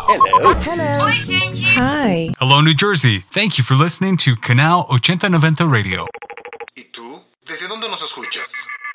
Hello. Hello. Oi, gente. Hi. Hello, New Jersey. Thank you for listening to Canal 8090 Radio. ¿Y tú? ¿Desde dónde nos escuchas?